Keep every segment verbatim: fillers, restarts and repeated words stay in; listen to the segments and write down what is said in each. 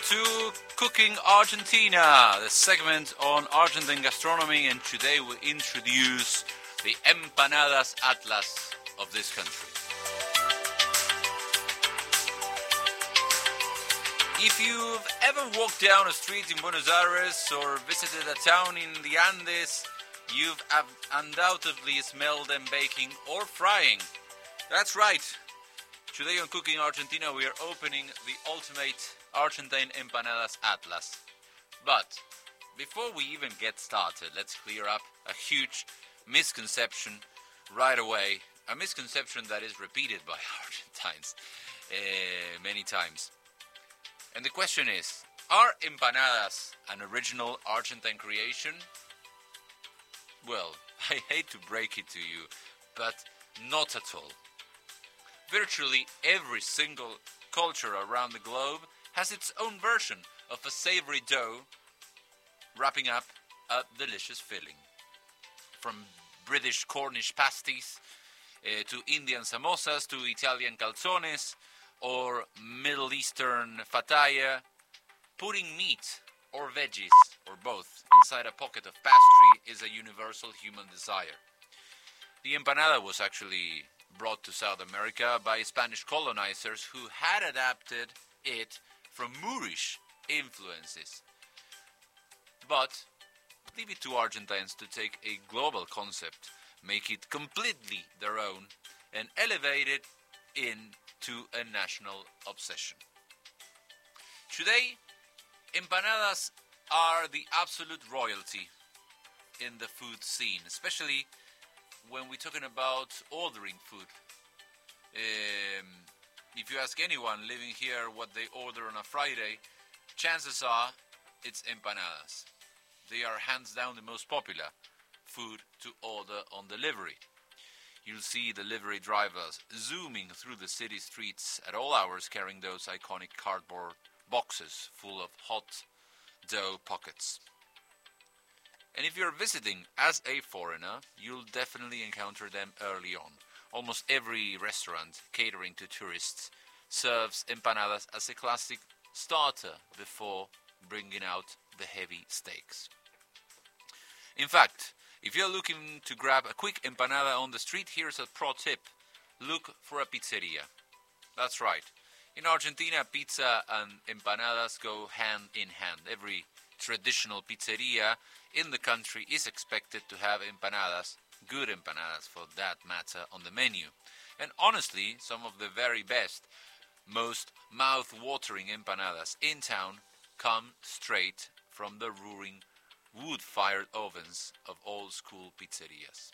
to Cooking Argentina, the segment on Argentine gastronomy, and today we introduce the Empanadas Atlas of this country. If you've ever walked down a street in Buenos Aires or visited a town in the Andes, you've undoubtedly smelled them baking or frying. That's right. Today on Cooking Argentina, we are opening the ultimate Argentine Empanadas Atlas. But before we even get started, let's clear up a huge misconception right away. A misconception that is repeated by Argentines uh, many times. And the question is, are empanadas an original Argentine creation? Well, I hate to break it to you, but not at all. Virtually every single culture around the globe has its own version of a savory dough wrapping up a delicious filling. From British Cornish pasties uh, to Indian samosas to Italian calzones or Middle Eastern fataya, putting meat or veggies or both inside a pocket of pastry is a universal human desire. The empanada was actually brought to South America by Spanish colonizers who had adapted it from Moorish influences. But leave it to Argentines to take a global concept, make it completely their own, and elevate it into a national obsession. Today, empanadas are the absolute royalty in the food scene, especially when we're talking about ordering food. Um, if you ask anyone living here what they order on a Friday, chances are it's empanadas. They are hands down the most popular food to order on delivery. You'll see delivery drivers zooming through the city streets at all hours carrying those iconic cardboard boxes full of hot dough pockets. And if you're visiting as a foreigner, you'll definitely encounter them early on. Almost every restaurant catering to tourists serves empanadas as a classic starter before bringing out the heavy steaks. In fact, if you're looking to grab a quick empanada on the street, here's a pro tip. Look for a pizzeria. That's right. In Argentina, pizza and empanadas go hand in hand. Every traditional pizzeria in the country is expected to have empanadas, good empanadas for that matter, on the menu. And honestly, some of the very best, most mouth-watering empanadas in town come straight from the roaring wood-fired ovens of old-school pizzerias.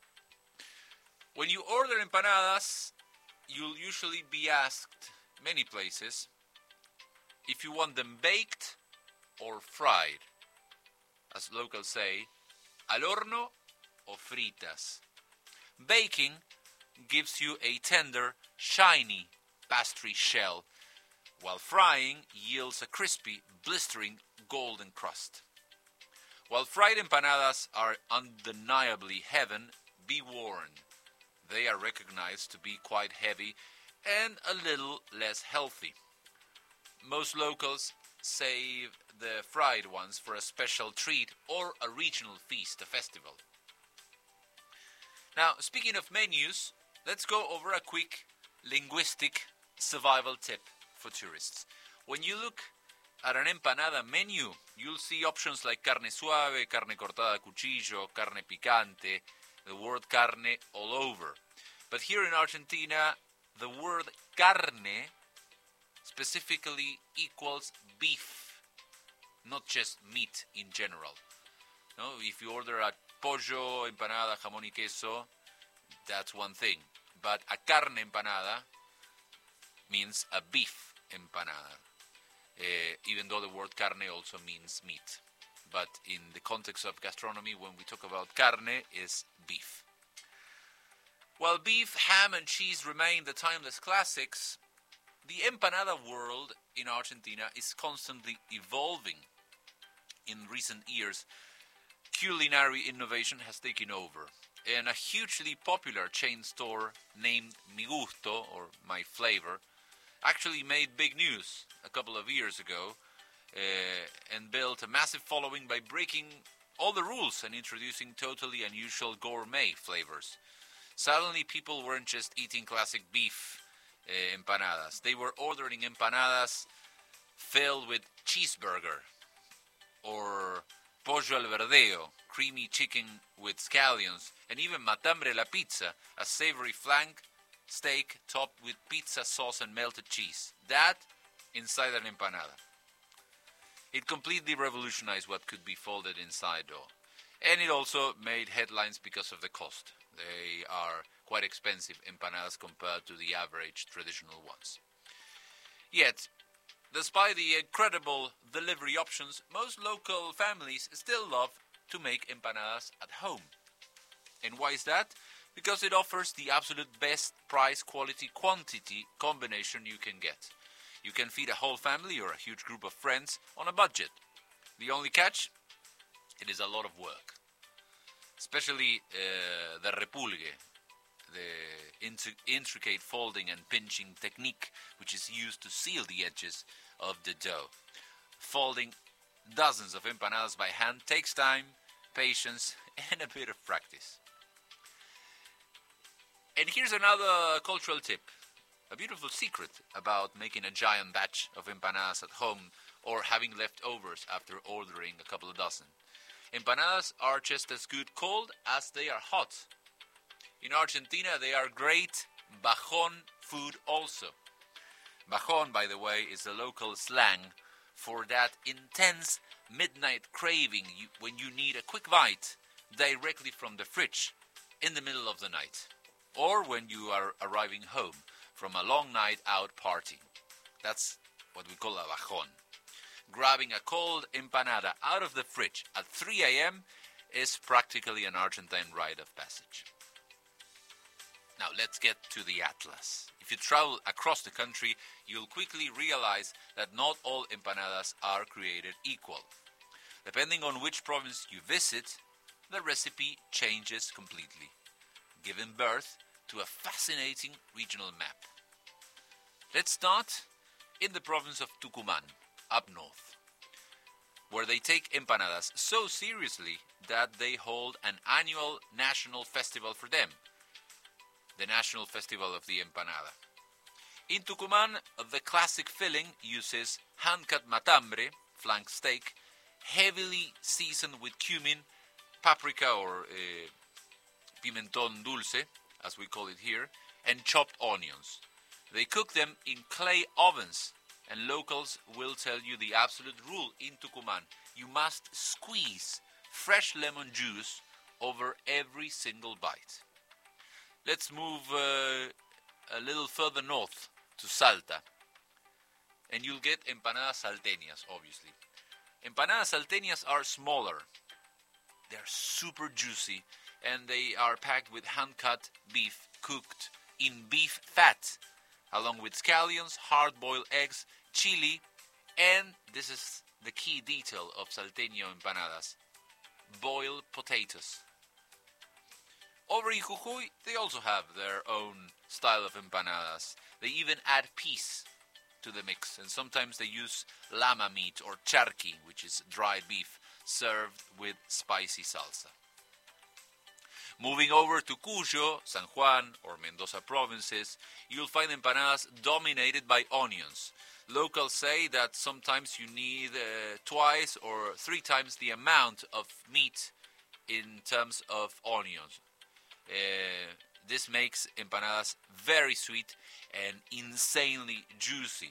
When you order empanadas, you'll usually be asked many places if you want them baked or fried. As locals say, al horno o fritas. Baking gives you a tender, shiny pastry shell, while frying yields a crispy, blistering, golden crust. While fried empanadas are undeniably heaven, be warned. They are recognized to be quite heavy and a little less healthy. Most locals save the fried ones for a special treat or a regional feast, a festival. Now, speaking of menus, let's go over a quick linguistic survival tip for tourists. When you look at an empanada menu, you'll see options like carne suave, carne cortada a cuchillo, carne picante, the word carne all over. But here in Argentina, the word carne specifically equals beef, not just meat in general. No, if you order a pollo, empanada, jamón y queso, that's one thing. But a carne empanada means a beef empanada, uh, even though the word carne also means meat. But in the context of gastronomy, when we talk about carne, is beef. While beef, ham, and cheese remain the timeless classics, the empanada world in Argentina is constantly evolving. In recent years, culinary innovation has taken over, and a hugely popular chain store named Mi Gusto, or My Flavor, actually made big news a couple of years ago uh, and built a massive following by breaking all the rules and introducing totally unusual gourmet flavors. Suddenly, people weren't just eating classic beef uh, empanadas. They were ordering empanadas filled with cheeseburger or pollo al verdeo, creamy chicken with scallions, and even matambre la pizza, a savory flank steak topped with pizza sauce and melted cheese. That inside an empanada. It completely revolutionized what could be folded inside dough. And it also made headlines because of the cost. They are quite expensive empanadas compared to the average traditional ones. Yet, despite the incredible delivery options, most local families still love to make empanadas at home. And why is that? Because it offers the absolute best price, quality, quantity combination you can get. You can feed a whole family or a huge group of friends on a budget. The only catch? It is a lot of work. Especially uh, the repulgue, the int- intricate folding and pinching technique which is used to seal the edges of the dough. Folding dozens of empanadas by hand takes time, patience, and a bit of practice. And here's another cultural tip, a beautiful secret about making a giant batch of empanadas at home or having leftovers after ordering a couple of dozen. Empanadas are just as good cold as they are hot. In Argentina, they are great bajón food also. Bajón, by the way, is the local slang for that intense midnight craving you, when you need a quick bite directly from the fridge in the middle of the night, or when you are arriving home from a long night out partying. That's what we call a bajón. Grabbing a cold empanada out of the fridge at three a.m. is practically an Argentine rite of passage. Now let's get to the Atlas. If you travel across the country, you'll quickly realize that not all empanadas are created equal. Depending on which province you visit, the recipe changes completely, giving birth to a fascinating regional map. Let's start in the province of Tucumán, up north, where they take empanadas so seriously that they hold an annual national festival for them, the National Festival of the Empanada. In Tucumán, the classic filling uses hand-cut matambre, flank steak, heavily seasoned with cumin, paprika or uh, pimentón dulce, as we call it here, and chopped onions. They cook them in clay ovens, and locals will tell you the absolute rule in Tucumán. You must squeeze fresh lemon juice over every single bite. Let's move uh, a little further north to Salta, and you'll get empanadas salteñas, obviously. Empanadas salteñas are smaller. They're super juicy, and they are packed with hand-cut beef cooked in beef fat, along with scallions, hard-boiled eggs, chili, and this is the key detail of salteño empanadas, boiled potatoes. Over in Jujuy, they also have their own style of empanadas. They even add peas to the mix, and sometimes they use llama meat or charqui, which is dried beef, served with spicy salsa. Moving over to Cuyo, San Juan, or Mendoza provinces, you'll find empanadas dominated by onions. Locals say that sometimes you need uh, twice or three times the amount of meat in terms of onions. Uh, this makes empanadas very sweet and insanely juicy.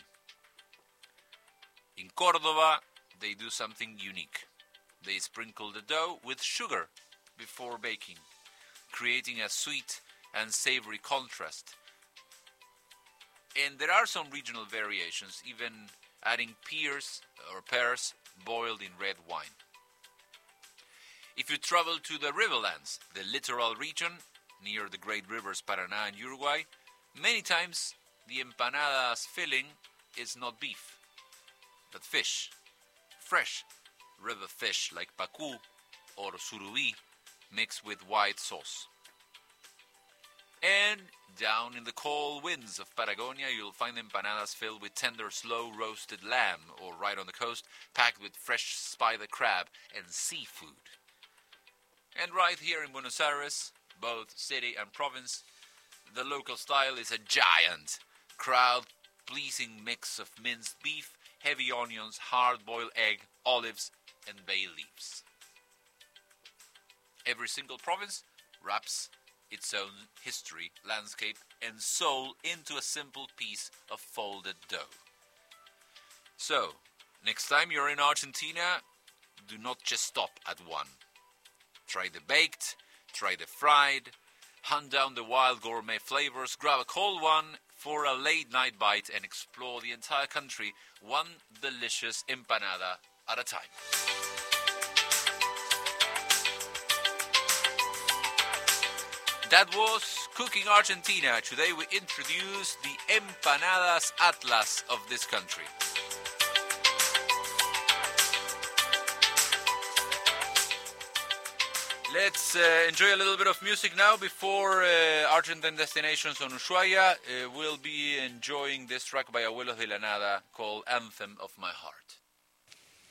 In Córdoba, they do something unique. They sprinkle the dough with sugar before baking, creating a sweet and savory contrast. And there are some regional variations, even adding pears or pears boiled in red wine. If you travel to the riverlands, the littoral region, near the great rivers Paraná and Uruguay, many times the empanadas filling is not beef, but fish. Fresh river fish like pacu or surubí mixed with white sauce. And down in the cold winds of Patagonia, you'll find empanadas filled with tender, slow-roasted lamb, or right on the coast, packed with fresh spider crab and seafood. And right here in Buenos Aires, both city and province, the local style is a giant, crowd-pleasing mix of minced beef, heavy onions, hard-boiled egg, olives, and bay leaves. Every single province wraps its own history, landscape, and soul into a simple piece of folded dough. So, next time you're in Argentina, do not just stop at one. Try the baked, try the fried, hunt down the wild gourmet flavors, grab a cold one for a late night bite, and explore the entire country one delicious empanada at a time. That was Cooking Argentina. Today we introduce the Empanadas Atlas of this country. Let's uh, enjoy a little bit of music now before uh, Argentine Destinations on Ushuaia. Uh, we'll be enjoying this track by Abuelos de la Nada called Anthem of My Heart.